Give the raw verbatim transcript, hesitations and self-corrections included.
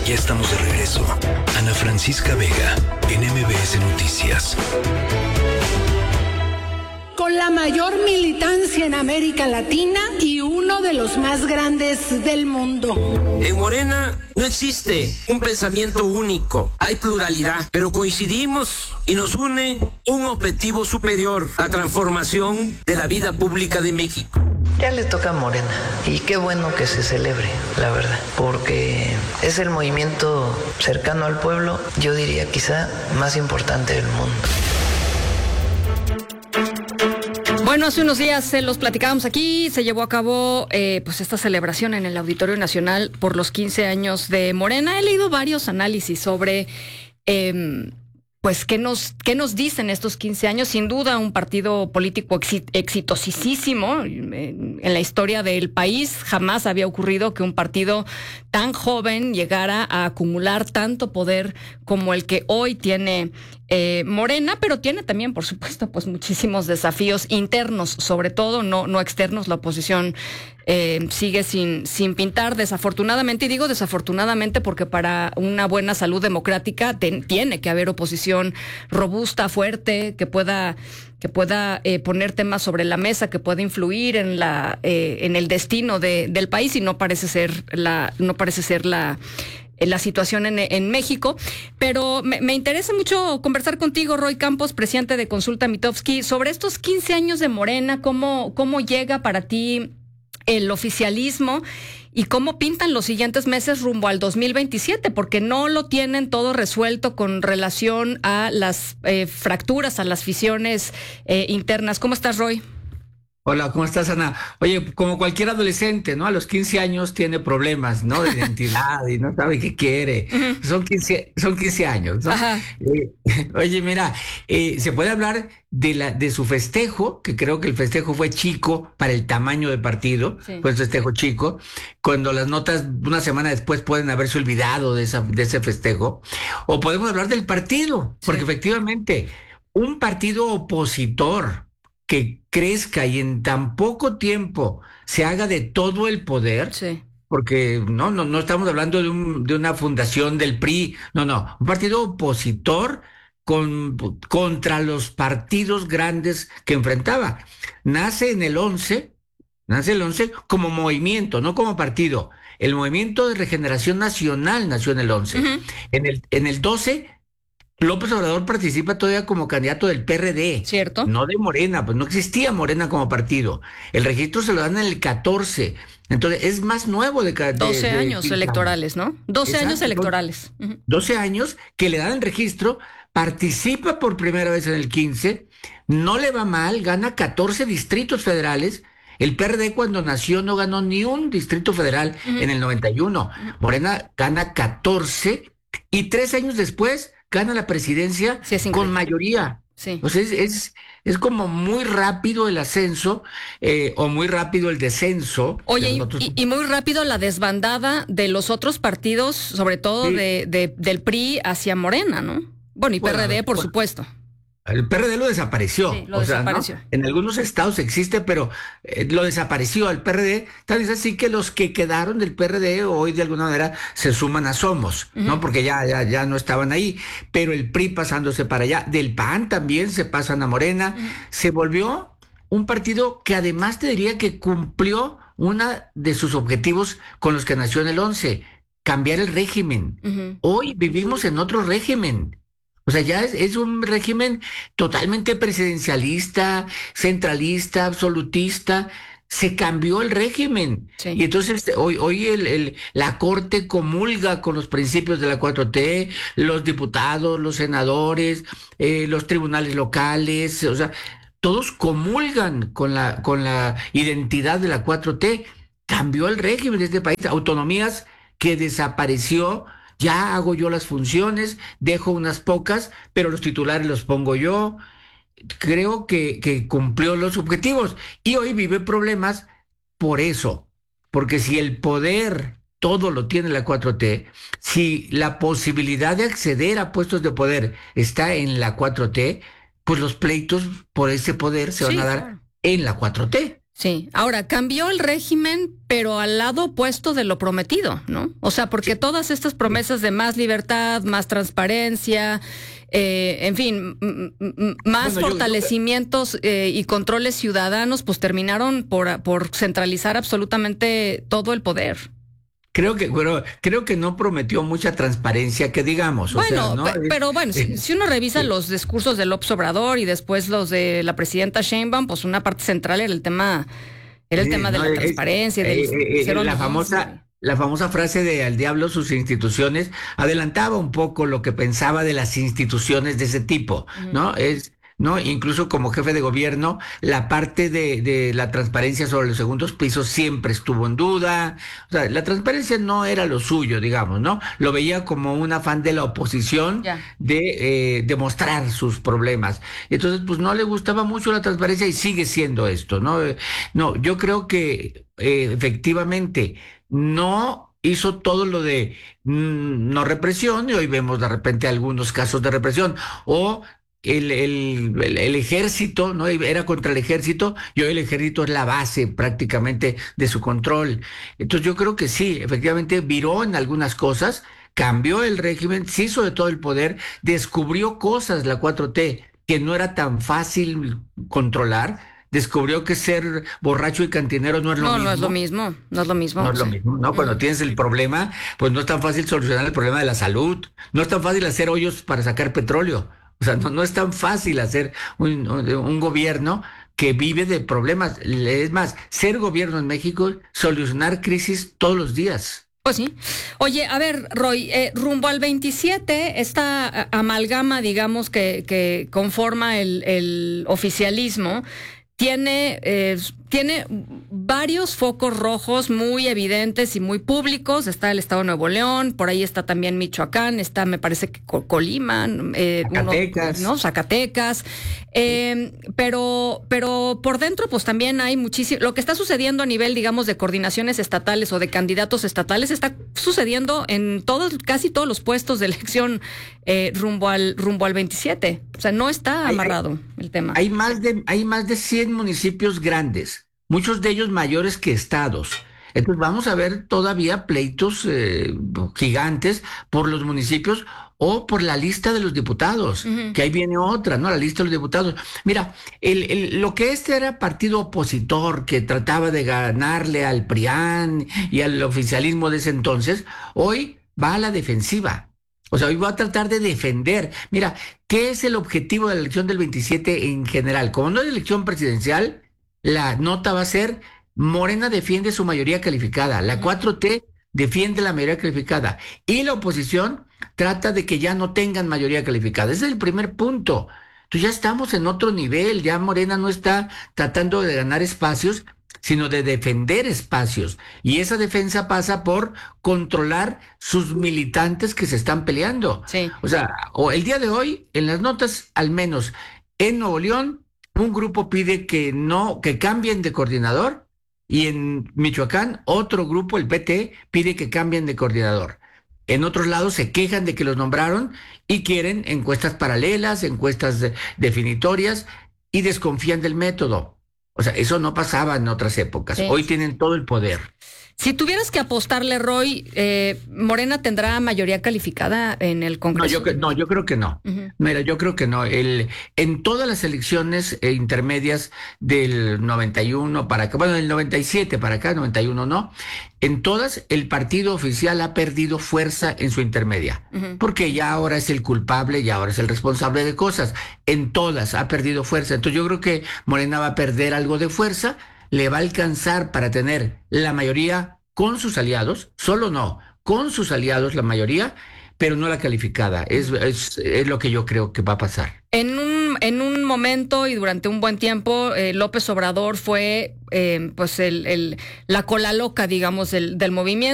Ya estamos de regreso. Ana Francisca Vega, en M B S Noticias. Con la mayor militancia en América Latina y uno de los más grandes del mundo. En Morena no existe un pensamiento único, hay pluralidad, pero coincidimos y nos une un objetivo superior, la transformación de la vida pública de México. Ya le toca a Morena y qué bueno que se celebre, la verdad, porque es el movimiento cercano al pueblo, yo diría quizá más importante del mundo. Bueno, hace unos días se los platicábamos aquí, se llevó a cabo eh, pues esta celebración en el Auditorio Nacional por los quince años de Morena. He leído varios análisis sobre eh, pues qué nos, qué nos dicen estos quince años. Sin duda un partido político exit, exitosísimo en, en la historia del país. Jamás había ocurrido que un partido tan joven llegara a acumular tanto poder como el que hoy tiene Eh, Morena, pero tiene también, por supuesto, pues muchísimos desafíos internos, sobre todo, no, no externos. La oposición eh, sigue sin, sin pintar, desafortunadamente, y digo desafortunadamente porque para una buena salud democrática ten, tiene que haber oposición robusta, fuerte, que pueda que pueda eh, poner temas sobre la mesa, que pueda influir en la eh, en el destino de, del país, y no parece ser la no parece ser la la situación en, en México. Pero me, me interesa mucho conversar contigo, Roy Campos, presidente de Consulta Mitofsky, sobre estos quince años de Morena, cómo, cómo llega para ti el oficialismo y cómo pintan los siguientes meses rumbo al dos mil veintisiete, porque no lo tienen todo resuelto con relación a las eh, fracturas, a las fisiones eh, internas. ¿Cómo estás, Roy? Hola, ¿cómo estás, Ana? Oye, como cualquier adolescente, ¿no? A los quince años tiene problemas, ¿no? De identidad y no sabe qué quiere. Uh-huh. Son quince, son quince años, ¿no? Eh, oye, mira, eh, se puede hablar de la de su festejo, que creo que el festejo fue chico para el tamaño del partido, sí. Fue un festejo chico, cuando las notas una semana después pueden haberse olvidado de, esa, de ese festejo. O podemos hablar del partido, sí. Porque efectivamente, un partido opositor que crezca y en tan poco tiempo se haga de todo el poder, sí. Porque no, no, no estamos hablando de, un, de una fundación del P R I, no, no, un partido opositor con, contra los partidos grandes que enfrentaba. Nace en el once, nace el once como movimiento, no como partido. El Movimiento de Regeneración Nacional nació en el once. Uh-huh. En el, en el doce... López Obrador participa todavía como candidato del P R D. ¿Cierto? No de Morena, pues no existía Morena como partido. El registro se lo dan en el catorce. Entonces es más nuevo de cada... doce de, años de, electorales, ¿no? doce Exacto. años electorales. Uh-huh. doce años que le dan el registro, participa por primera vez en el quince, no le va mal, gana catorce distritos federales. El P R D cuando nació no ganó ni un distrito federal uh-huh. en el noventa y uno. Uh-huh. Morena gana catorce y tres años después gana la presidencia sí, con mayoría. Sí. O sea, es, es, es como muy rápido el ascenso eh, o muy rápido el descenso. Oye, de otros... y, y muy rápido la desbandada de los otros partidos, sobre todo sí. de, de, del P R I hacia Morena, ¿no? Bueno, y bueno, P R D, por bueno. supuesto. El P R D lo desapareció. Sí, lo o desapareció. Sea, ¿no? En algunos estados existe, pero eh, lo desapareció el P R D. Tal vez así que los que quedaron del P R D hoy de alguna manera se suman a Somos, uh-huh. ¿no? Porque ya, ya, ya no estaban ahí. Pero el P R I pasándose para allá. Del P A N también se pasan a Morena. Uh-huh. Se volvió un partido que además te diría que cumplió uno de sus objetivos con los que nació en el once. Cambiar el régimen. Uh-huh. Hoy vivimos en otro régimen. O sea, ya es, es un régimen totalmente presidencialista, centralista, absolutista. Se cambió el régimen. Sí. Y entonces hoy, hoy el, el, la Corte comulga con los principios de la cuatro T, los diputados, los senadores, eh, los tribunales locales, o sea, todos comulgan con la, con la identidad de la cuatro T. Cambió el régimen de este país. Autonomías que desapareció. Ya hago yo las funciones, dejo unas pocas, pero los titulares los pongo yo. Creo que, que cumplió los objetivos y hoy vive problemas por eso. Porque si el poder todo lo tiene la cuatro T, si la posibilidad de acceder a puestos de poder está en la cuatro T, pues los pleitos por ese poder se sí, van a dar claro. en la cuatro T. Sí, ahora cambió el régimen, pero al lado opuesto de lo prometido, ¿no? O sea, porque sí. Todas estas promesas de más libertad, más transparencia, eh, en fin, m- m- más bueno, fortalecimientos yo, yo... Eh, y controles ciudadanos, pues terminaron por, por centralizar absolutamente todo el poder. Creo que, bueno, creo que no prometió mucha transparencia, que digamos. Bueno, o sea, ¿no? pe- pero bueno, si, si uno revisa sí. los discursos de López Obrador y después los de la presidenta Sheinbaum, pues una parte central era el tema, era el sí, tema de no, la es, transparencia. Eh, del, eh, eh, la famosa, la famosa frase de al diablo sus instituciones adelantaba un poco lo que pensaba de las instituciones de ese tipo, uh-huh. ¿no? Es ¿no? Incluso como jefe de gobierno, la parte de, de la transparencia sobre los segundos pisos siempre estuvo en duda. O sea, la transparencia no era lo suyo, digamos, ¿no? Lo veía como un afán de la oposición yeah. de eh, demostrar sus problemas. Entonces, pues no le gustaba mucho la transparencia y sigue siendo esto, ¿no? No, yo creo que eh, efectivamente no hizo todo lo de mmm, no represión, y hoy vemos de repente algunos casos de represión, o El, el, el, el ejército, ¿no? Era contra el ejército y hoy el ejército es la base prácticamente de su control. Entonces yo creo que sí, efectivamente viró en algunas cosas, cambió el régimen, se hizo de todo el poder, descubrió cosas la cuatro T que no era tan fácil controlar. Descubrió que ser borracho y cantinero no es lo no, mismo. No, no es lo mismo, no es lo mismo. No es lo sí. mismo, ¿no? Cuando tienes el problema, pues no es tan fácil solucionar el problema de la salud, no es tan fácil hacer hoyos para sacar petróleo. O sea, no, no es tan fácil hacer un, un gobierno que vive de problemas. Es más, ser gobierno en México, solucionar crisis todos los días. Pues sí. Oye, a ver, Roy, eh, rumbo al veintisiete, esta amalgama, digamos, que, que conforma el, el oficialismo, tiene, eh, tiene varios focos rojos muy evidentes y muy públicos. Está el estado de Nuevo León, por ahí está también Michoacán, está, me parece que Colima, eh, Zacatecas, uno, ¿no? Zacatecas. Eh, pero, pero por dentro, pues también hay muchísimo. Lo que está sucediendo a nivel, digamos, de coordinaciones estatales o de candidatos estatales está sucediendo en todos, casi todos los puestos de elección eh, rumbo al, rumbo al veintisiete. O sea, no está amarrado hay, hay, el tema. Hay más de, hay más de cien municipios grandes, muchos de ellos mayores que estados. Entonces vamos a ver todavía pleitos eh, gigantes por los municipios o por la lista de los diputados, uh-huh. que ahí viene otra, ¿no? La lista de los diputados. Mira, el, el, lo que este era partido opositor que trataba de ganarle al PRIAN y al oficialismo de ese entonces, hoy va a la defensiva. O sea, hoy va a tratar de defender. Mira, ¿qué es el objetivo de la elección del veintisiete en general? Como no es elección presidencial, la nota va a ser Morena defiende su mayoría calificada, la cuatro T defiende la mayoría calificada y la oposición trata de que ya no tengan mayoría calificada. Ese es el primer punto. Entonces ya estamos en otro nivel, ya Morena no está tratando de ganar espacios, sino de defender espacios. Y esa defensa pasa por controlar sus militantes que se están peleando. Sí. O sea, o el día de hoy, en las notas, al menos en Nuevo León, un grupo pide que no, que cambien de coordinador, y en Michoacán, otro grupo, el P T, pide que cambien de coordinador. En otros lados se quejan de que los nombraron y quieren encuestas paralelas, encuestas de, definitorias, y desconfían del método. O sea, eso no pasaba en otras épocas. Sí. Hoy tienen todo el poder. Si tuvieras que apostarle, Roy, eh, ¿Morena tendrá mayoría calificada en el Congreso? No, yo, no, yo creo que no. Uh-huh. Mira, yo creo que no. El, en todas las elecciones eh, intermedias del noventa y uno para acá, bueno, del noventa y siete para acá, noventa y uno no, en todas el partido oficial ha perdido fuerza en su intermedia, uh-huh. porque ya ahora es el culpable y ahora es el responsable de cosas. En todas ha perdido fuerza. Entonces yo creo que Morena va a perder algo de fuerza, le va a alcanzar para tener la mayoría con sus aliados, solo no, con sus aliados la mayoría, pero no la calificada. Es, es, es lo que yo creo que va a pasar. En un, en un momento y durante un buen tiempo, eh, López Obrador fue eh, pues el, el, la cola loca, digamos, del, del movimiento.